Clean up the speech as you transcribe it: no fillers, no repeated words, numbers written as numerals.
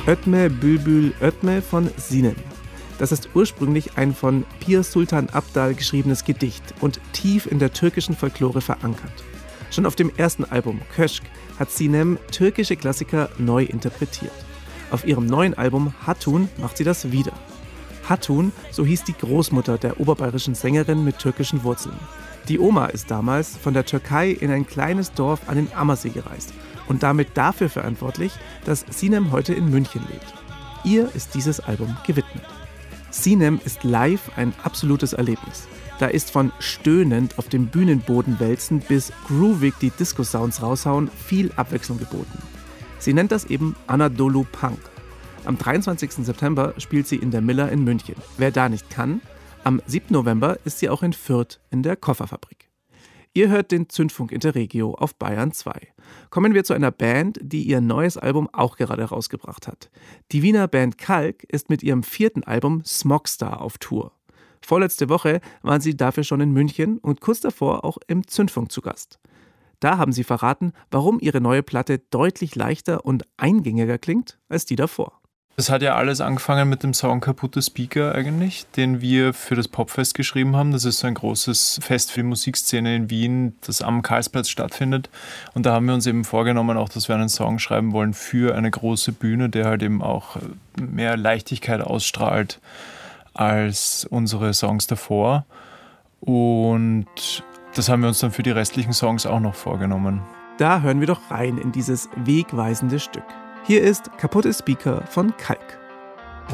Ötme Bülbül Ötme von Sinem. Das ist ursprünglich ein von Pir Sultan Abdal geschriebenes Gedicht und tief in der türkischen Folklore verankert. Schon auf dem ersten Album Köşk hat Sinem türkische Klassiker neu interpretiert. Auf ihrem neuen Album Hatun macht sie das wieder. Hatun, so hieß die Großmutter der oberbayerischen Sängerin mit türkischen Wurzeln. Die Oma ist damals von der Türkei in ein kleines Dorf an den Ammersee gereist und damit dafür verantwortlich, dass Sinem heute in München lebt. Ihr ist dieses Album gewidmet. Sinem ist live ein absolutes Erlebnis. Da ist von stöhnend auf dem Bühnenboden wälzen bis groovig die Disco-Sounds raushauen viel Abwechslung geboten. Sie nennt das eben Anadolu Punk. Am 23. September spielt sie in der Miller in München. Wer da nicht kann, am 7. November ist sie auch in Fürth in der Kofferfabrik. Ihr hört den Zündfunk Interregio auf Bayern 2. Kommen wir zu einer Band, die ihr neues Album auch gerade rausgebracht hat. Die Wiener Band Kalk ist mit ihrem 4. Album Smogstar auf Tour. Vorletzte Woche waren sie dafür schon in München und kurz davor auch im Zündfunk zu Gast. Da haben sie verraten, warum ihre neue Platte deutlich leichter und eingängiger klingt als die davor. Das hat ja alles angefangen mit dem Song Kaputte Speaker eigentlich, den wir für das Popfest geschrieben haben. Das ist so ein großes Fest für die Musikszene in Wien, das am Karlsplatz stattfindet. Und da haben wir uns eben vorgenommen, auch, dass wir einen Song schreiben wollen für eine große Bühne, der halt eben auch mehr Leichtigkeit ausstrahlt als unsere Songs davor. Und das haben wir uns dann für die restlichen Songs auch noch vorgenommen. Da hören wir doch rein in dieses wegweisende Stück. Hier ist Kaputte Speaker von Kalk.